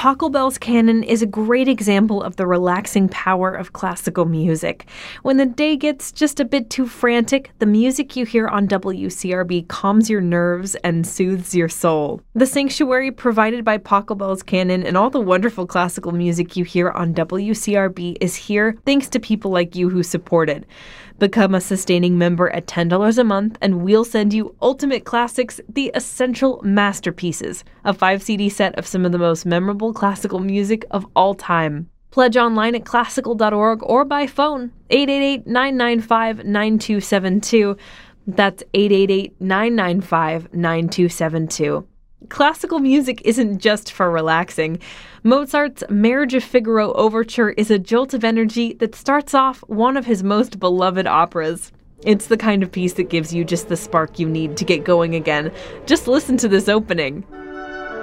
Pachelbel's canon is a great example of the relaxing power of classical music. When the day gets just a bit too frantic, the music you hear on WCRB calms your nerves and soothes your soul. The sanctuary provided by Pachelbel's canon and all the wonderful classical music you hear on WCRB is here thanks to people like you who support it. Become a sustaining member at $10 a month, and we'll send you Ultimate Classics, the essential masterpieces, a 5-CD set of some of the most memorable classical music of all time. Pledge online at classical.org or by phone, 888-995-9272. That's 888-995-9272. Classical music isn't just for relaxing. Mozart's Marriage of Figaro Overture is a jolt of energy that starts off one of his most beloved operas. It's the kind of piece that gives you just the spark you need to get going again. Just listen to this opening.